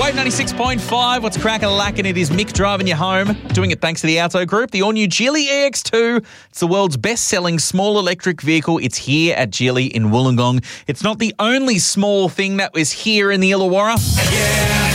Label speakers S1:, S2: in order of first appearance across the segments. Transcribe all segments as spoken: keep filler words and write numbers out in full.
S1: Wave ninety-six point five. What's crack-a-lackin'? It is Mick driving you home. Doing it thanks to the Auto Group. The all-new Geely E X two. It's the world's best-selling small electric vehicle. It's here at Geely in Wollongong. It's not the only small thing that was here in the Illawarra. Yeah,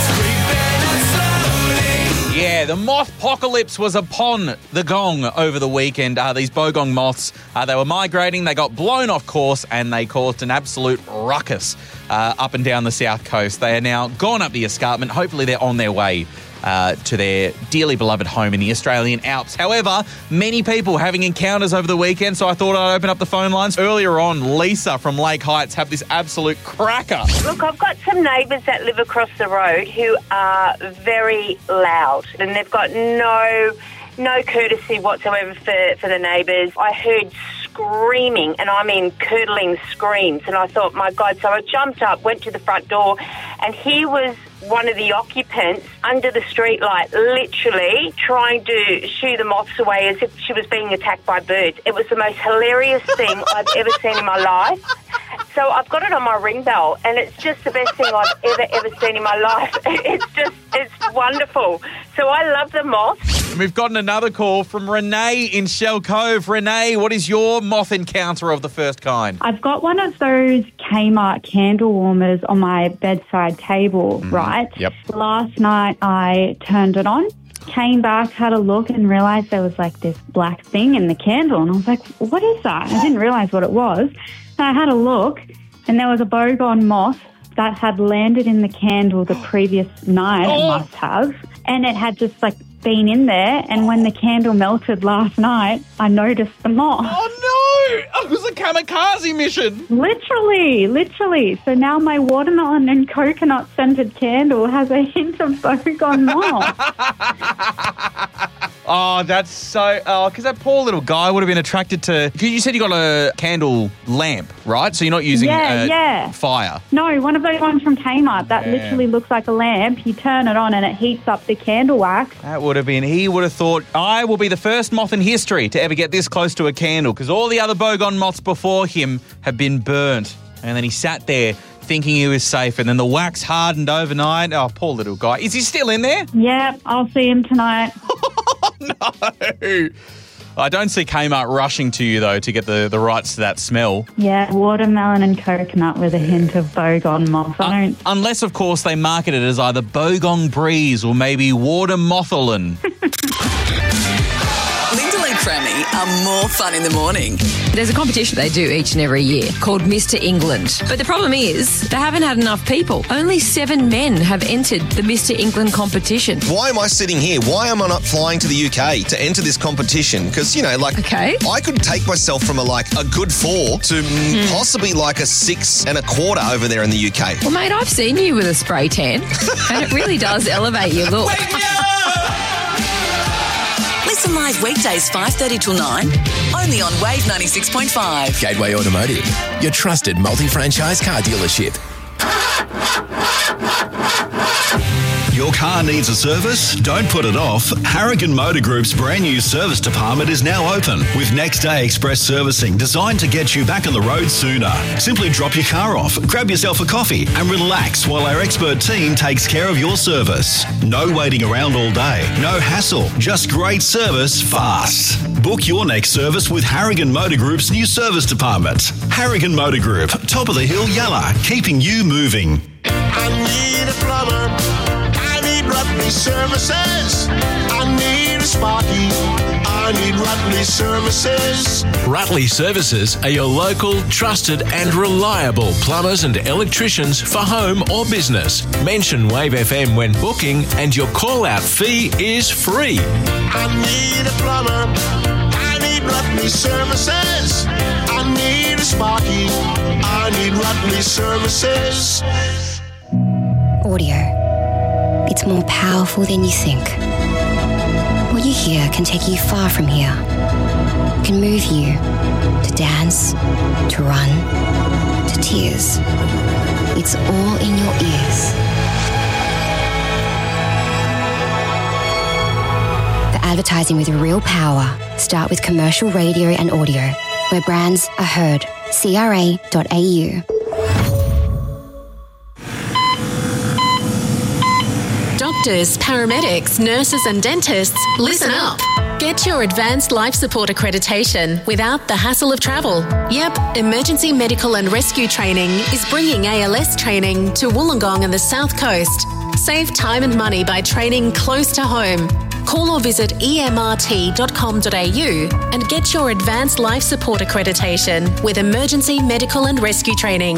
S1: yeah, the moth-pocalypse was upon the gong over the weekend. Uh, these bogong moths, uh, they were migrating, they got blown off course, and they caused an absolute ruckus uh, up and down the south coast. They are now gone up the escarpment. Hopefully they're on their way uh, to their dearly beloved home in the Australian Alps. However, many people having encounters over the weekend, so I thought I'd open up the phone lines. Earlier on, Lisa from Lake Heights had this absolute cracker.
S2: Look, I've got some neighbours that live across the road who are very loud, and they've got no no courtesy whatsoever for, for the neighbours. I heard screaming, and I mean curdling screams, and I thought, my God. So I jumped up, went to the front door, and he was one of the occupants under the streetlight, literally trying to shoo the moths away as if she was being attacked by birds. It was the most hilarious thing I've ever seen in my life. So I've got it on my ring bell, and it's just the best thing I've ever, ever seen in my life. It's just, it's wonderful. So I love the moths.
S1: And we've gotten another call from Renee in Shell Cove. Renee, what is your moth encounter of the first kind?
S3: I've got one of those Kmart candle warmers on my bedside table, mm, right?
S1: Yep.
S3: Last night I turned it on, came back, had a look and realised there was like this black thing in the candle. And I was like, what is that? I didn't realise what it was. And I had a look and there was a bogong moth that had landed in the candle the previous night,
S1: oh.
S3: it must have. And it had just like been in there, and when the candle melted last night, I noticed the moth.
S1: Oh no! It was a kamikaze mission.
S3: Literally, literally. So now my watermelon and coconut scented candle has a hint of bogong moth.
S1: Oh, that's so... Oh, because that poor little guy would have been attracted to... Because you said you got a candle lamp, right? So you're not using
S3: yeah,
S1: uh,
S3: yeah.
S1: fire.
S3: No, one of those ones from Kmart that
S1: yeah.
S3: literally looks like a lamp. You turn it on and it heats up the candle wax.
S1: That would have been... He would have thought, I will be the first moth in history to ever get this close to a candle, because all the other bogong moths before him have been burnt. And then he sat there thinking he was safe, and then the wax hardened overnight. Oh, poor little guy. Is he still in there?
S3: Yeah, I'll see him tonight.
S1: No. I don't see Kmart rushing to you, though, to get the, the rights to that smell.
S3: Yeah, watermelon and coconut with a hint of bogong moth. I don't...
S1: Uh, unless, of course, they market it as either bogong breeze or maybe water motholin.
S4: Linda and Crammy are more fun in the morning.
S5: There's a competition they do each and every year called Mister England. But the problem is they haven't had enough people. Only seven men have entered the Mister England competition.
S6: Why am I sitting here? Why am I not flying to the U K to enter this competition? Because, you know, like,
S5: okay.
S6: I could take myself from a, like, a good four to mm. possibly like a six and a quarter over there in the U K.
S5: Well, mate, I've seen you with a spray tan, and it really does elevate your look.
S4: Listen live weekdays five thirty till nine, only on Wave ninety-six point five.
S7: Gateway Automotive, your trusted multi-franchise car dealership.
S8: Your car needs a service? Don't put it off. Harrigan Motor Group's brand new service department is now open with next day express servicing designed to get you back on the road sooner. Simply drop your car off, grab yourself a coffee and relax while our expert team takes care of your service. No waiting around all day, no hassle, just great service fast. Book your next service with Harrigan Motor Group's new service department. Harrigan Motor Group, top of the hill, Yalla, keeping you moving.
S9: I need a plumber. Rutley Services. I need a Sparky. I need Rutley Services.
S7: Rutley Services are your local, trusted and reliable plumbers and electricians for home or business. Mention Wave F M when booking and your call-out fee is free.
S9: I need a plumber. I need Rutley Services. I need a Sparky. I need Rutley Services.
S10: Audio. It's more powerful than you think. What you hear can take you far from here. It can move you to dance, to run, to tears. It's all in your ears. For advertising with real power, start with commercial radio and audio, where brands are heard. C R A dot A U.
S11: doctors, paramedics, nurses and dentists, listen up. Get your advanced life support accreditation without the hassle of travel. Yep, Emergency Medical and Rescue Training is bringing A L S training to Wollongong and the South Coast. Save time and money by training close to home. Call or visit e m r t dot com dot a u and get your advanced life support accreditation with Emergency Medical and Rescue Training.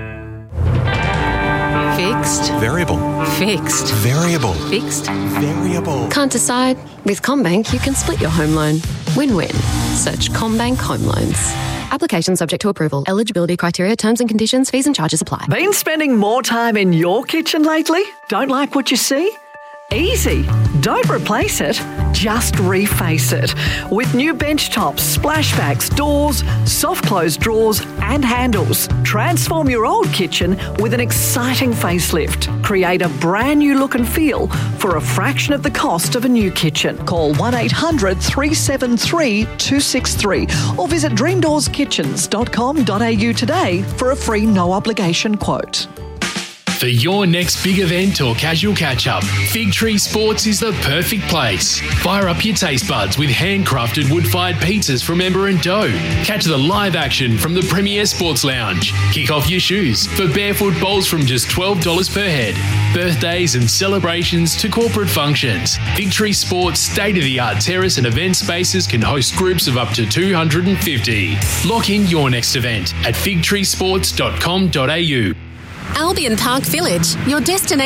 S12: Fixed.
S13: Variable.
S12: Fixed.
S13: Variable.
S12: Fixed.
S13: Variable.
S12: Can't decide? With CommBank, you can split your home loan. Win-win. Search CommBank Home Loans. Application subject to approval. Eligibility criteria, terms and conditions, fees and charges apply.
S14: Been spending more time in your kitchen lately? Don't like what you see? Easy. Don't replace it, just reface it. With new bench tops, splashbacks, doors, soft close drawers and handles. Transform your old kitchen with an exciting facelift. Create a brand new look and feel for a fraction of the cost of a new kitchen. Call one eight hundred three seven three two six three or visit dream doors kitchens dot com dot a u today for a free no obligation quote.
S15: For your next big event or casual catch-up, Fig Tree Sports is the perfect place. Fire up your taste buds with handcrafted wood-fired pizzas from Ember and Dough. Catch the live action from the Premier Sports Lounge. Kick off your shoes for barefoot bowls from just twelve dollars per head. Birthdays and celebrations to corporate functions. Fig Tree Sports' state-of-the-art terrace and event spaces can host groups of up to two hundred fifty. Lock in your next event at fig tree sports dot com dot a u.
S11: Albion Park Village, your destination.